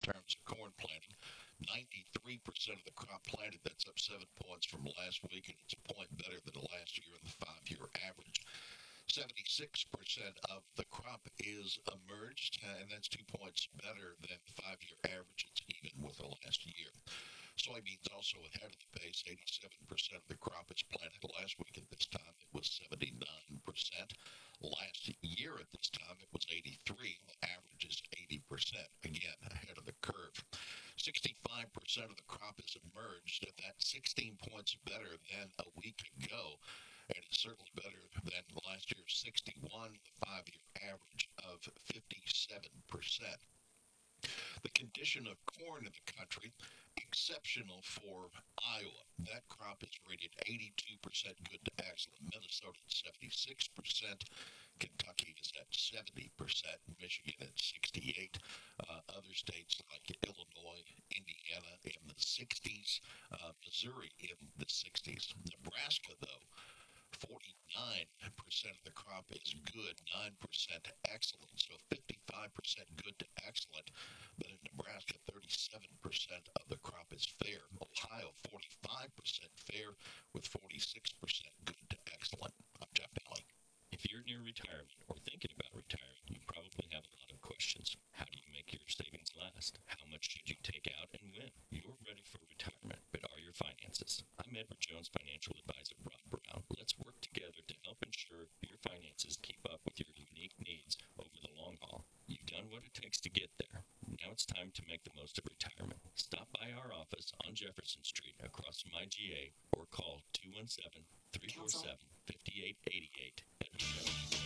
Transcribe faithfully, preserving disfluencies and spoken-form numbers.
terms of corn planting. ninety-three percent of the crop planted, that's up seven points from last week, and it's a point better than last year in the five-year average. seventy-six percent of the crop is emerged, and that's two points better than the five-year average. It's even with the last year. Soybeans also ahead of the pace. eighty-seven percent of the crop is planted. Last week at this time, it was seventy-nine percent. Last year at this time, it was eighty-three. The average is eighty percent. Again, ahead of the curve. sixty-five percent of the crop is emerged. That's sixteen points better than a week ago. And it's certainly better than last year's sixty-one, the five-year average of fifty-seven percent. The condition of corn in the country, exceptional for Iowa. That crop is rated eighty-two percent good to excellent. Minnesota at seventy-six percent. Kentucky is at seventy percent. Michigan at sixty-eight. Uh, other states like Illinois, Indiana in the sixties. Uh, Missouri in the sixties. Nebraska, though, forty-nine percent of the crop is good, nine percent excellent, so fifty-five percent good to excellent. But in Nebraska, thirty-seven percent of the crop is fair. Ohio, forty-five percent fair with forty-six percent good to excellent. I'm Jeff Daly. If you're near retirement or thinking about retiring, you probably have a lot of questions. How do you make your savings last? How much should you take out and when? You're ready for retirement, but are your finances? I'm Edward Jones financial advisor Rob Brown. Let's work together to help ensure your finances keep up with your unique needs over the long haul. You've done what it takes to get there. Now it's time to make the most of retirement. Stop by our office on Jefferson Street across from I G A or call two one seven, three four seven, five eight eight eight.